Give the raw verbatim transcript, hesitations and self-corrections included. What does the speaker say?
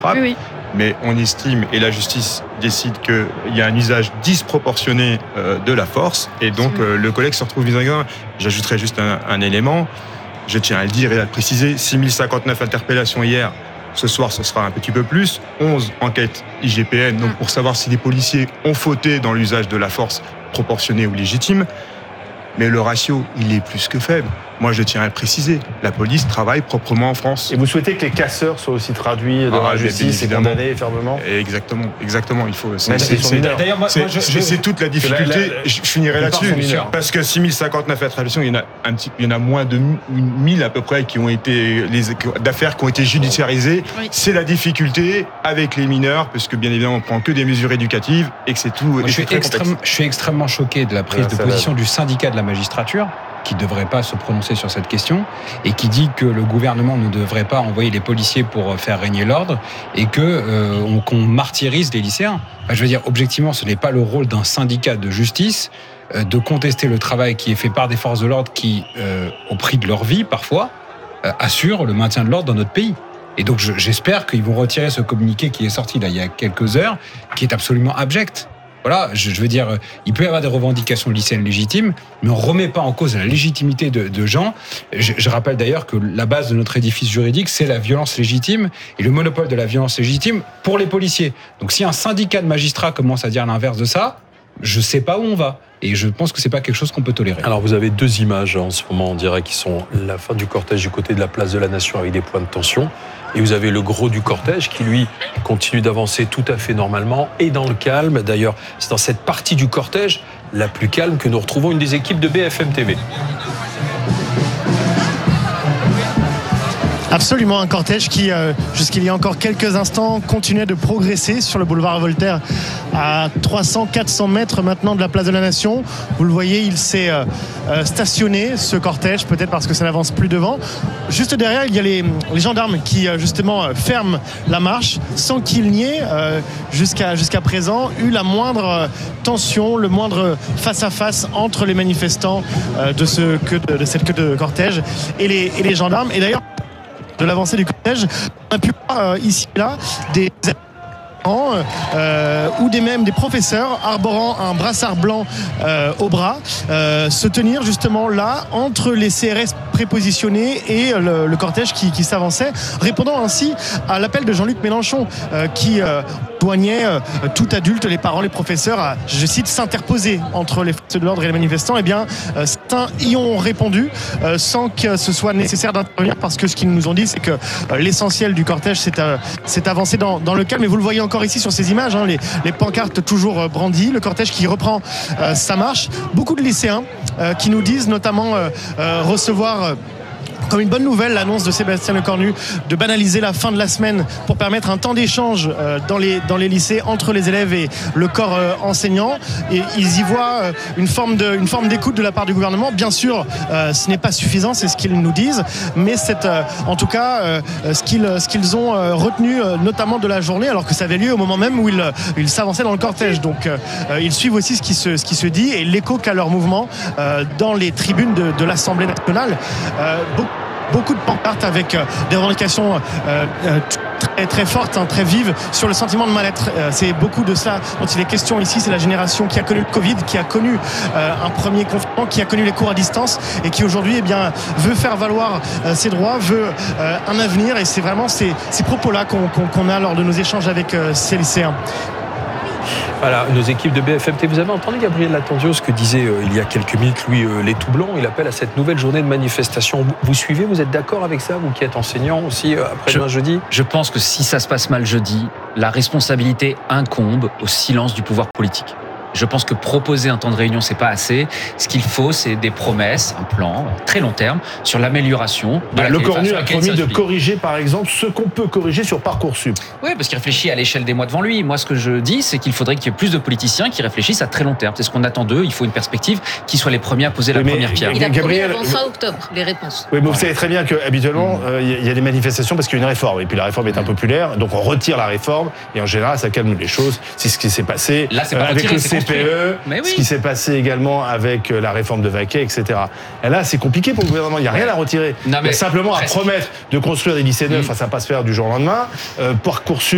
Oui, oui. Mais on estime, et la justice décide qu'il y a un usage disproportionné euh, de la force, et donc euh, le collègue se retrouve mis en examen. J'ajouterais juste un, un élément, je tiens à le dire et à le préciser, six mille cinquante-neuf interpellations hier, ce soir ce sera un petit peu plus, onze enquêtes I G P N, donc pour savoir si les policiers ont fauté dans l'usage de la force proportionnée ou légitime, mais le ratio, il est plus que faible. Moi, je tiens à le préciser, la police travaille proprement en France. Et vous souhaitez que les casseurs soient aussi traduits devant ah, la justice et condamnés fermement ? Exactement, exactement. Il faut. C'est, c'est, c'est, d'ailleurs, moi, c'est, moi je, c'est, je, c'est toute la difficulté. La, la, je finirai là-dessus, parce que six mille cinquante-neuf interpellations, il y en a un petit, il y en a moins de mille à peu près qui ont été les d'affaires qui ont été judiciarisées. Oui. C'est la difficulté avec les mineurs, parce que bien évidemment, on prend que des mesures éducatives et que c'est tout. Moi, et je, c'est suis extrême, je suis extrêmement choqué de la prise ouais, de position va. du syndicat de la magistrature, qui ne devrait pas se prononcer sur cette question et qui dit que le gouvernement ne devrait pas envoyer les policiers pour faire régner l'ordre et que euh, on, qu'on martyrise les lycéens. Enfin, je veux dire, objectivement, ce n'est pas le rôle d'un syndicat de justice euh, de contester le travail qui est fait par des forces de l'ordre qui, euh, au prix de leur vie parfois, euh, assurent le maintien de l'ordre dans notre pays. Et donc je, j'espère qu'ils vont retirer ce communiqué qui est sorti là il y a quelques heures, qui est absolument abject. Voilà, je, je veux dire, il peut y avoir des revendications lycéennes légitimes, mais on ne remet pas en cause la légitimité de, de gens. Je, je rappelle d'ailleurs que la base de notre édifice juridique, c'est la violence légitime et le monopole de la violence légitime pour les policiers. Donc si un syndicat de magistrats commence à dire l'inverse de ça, je ne sais pas où on va. Et je pense que c'est pas quelque chose qu'on peut tolérer. Alors vous avez deux images en ce moment, on dirait, qui sont la fin du cortège du côté de la place de la Nation avec des points de tension. Et vous avez le gros du cortège qui, lui, continue d'avancer tout à fait normalement et dans le calme. D'ailleurs, c'est dans cette partie du cortège la plus calme que nous retrouvons une des équipes de B F M T V. Absolument, un cortège qui, euh, jusqu'il y a encore quelques instants, continuait de progresser sur le boulevard Voltaire à trois cents à quatre cents mètres maintenant de la place de la Nation. Vous le voyez, il s'est euh, stationné, ce cortège, peut-être parce que ça n'avance plus devant. Juste derrière, il y a les, les gendarmes qui, justement, ferment la marche sans qu'il n'y ait, euh, jusqu'à, jusqu'à présent, eu la moindre tension, le moindre face-à-face entre les manifestants euh, de, ce queue de, de cette queue de cortège et les, et les gendarmes. Et d'ailleurs, de l'avancée du cortège, on a pu voir euh, ici et là des Euh, ou des même des professeurs arborant un brassard blanc euh, au bras euh, se tenir justement là entre les C R S prépositionnés et le, le cortège qui, qui s'avançait, répondant ainsi à l'appel de Jean-Luc Mélenchon euh, qui euh, douaniait euh, tout adulte, les parents, les professeurs à, je cite, s'interposer entre les forces de l'ordre et les manifestants. Eh bien, euh, certains y ont répondu euh, sans que ce soit nécessaire d'intervenir, parce que ce qu'ils nous ont dit, c'est que euh, l'essentiel du cortège s'est, euh, s'est avancé dans, dans le calme. Et vous le voyez encore ici sur ces images, hein, les, les pancartes toujours brandies, le cortège qui reprend euh, sa marche. Beaucoup de lycéens euh, qui nous disent notamment euh, euh, recevoir euh, comme une bonne nouvelle l'annonce de Sébastien Lecornu de banaliser la fin de la semaine pour permettre un temps d'échange euh, dans les, dans les lycées entre les élèves et le corps euh, enseignant. Et ils y voient euh, une, forme de, une forme d'écoute de la part du gouvernement. Bien sûr, euh, ce n'est pas suffisant, c'est ce qu'ils nous disent, mais c'est euh, en tout cas euh, ce, qu'ils, ce qu'ils ont euh, retenu euh, notamment de la journée, alors que ça avait lieu au moment même où ils, ils s'avançaient dans le cortège. Donc euh, ils suivent aussi ce qui se, ce qui se dit et l'écho qu'a leur mouvement euh, dans les tribunes de, de l'Assemblée nationale. Euh, beaucoup Beaucoup de pancartes avec euh, des revendications euh, euh, très, très fortes, hein, très vives sur le sentiment de mal-être. Euh, c'est beaucoup de cela dont il est question ici. C'est la génération qui a connu le Covid, qui a connu euh, un premier confinement, qui a connu les cours à distance et qui aujourd'hui eh bien, veut faire valoir euh, ses droits, veut euh, un avenir. Et c'est vraiment ces, ces propos-là qu'on, qu'on, qu'on a lors de nos échanges avec euh, ces lycéens. Voilà, nos équipes de B F M T. Vous avez entendu Gabriel Latandio, ce que disait euh, il y a quelques minutes, Louis euh, Les Tout Blancs. Il appelle à cette nouvelle journée de manifestation. Vous, vous suivez, vous êtes d'accord avec ça, vous qui êtes enseignant aussi euh, après-demain jeudi ? Je pense que si ça se passe mal jeudi, la responsabilité incombe au silence du pouvoir politique. Je pense que proposer un temps de réunion, c'est pas assez. Ce qu'il faut, c'est des promesses, un plan très long terme sur l'amélioration. De le Cornu a promis de corriger, par exemple, ce qu'on peut corriger sur Parcoursup. Oui, parce qu'il réfléchit à l'échelle des mois devant lui. Moi, ce que je dis, c'est qu'il faudrait qu'il y ait plus de politiciens qui réfléchissent à très long terme. C'est ce qu'on attend d'eux. Il faut une perspective qui soit les premiers à poser oui, la première pierre. Il a Gabriel, promis avant fin octobre les réponses. Oui, mais vous savez très bien qu'habituellement, il mmh. euh, y a des manifestations parce qu'il y a une réforme. Et puis la réforme est impopulaire, donc on retire la réforme. Et en général, ça calme les choses. C'est ce qui s'est passé Là, c'est pas avec retiré, le C P E. Oui. Ce qui s'est passé également avec la réforme de Vaquet, et cetera. Et là, c'est compliqué pour le gouvernement. Il n'y a rien à retirer. Non, il y a simplement presque. à promettre de construire des lycées neufs. Mmh. Ça ne va pas se faire du jour au lendemain. Euh, Parcoursup.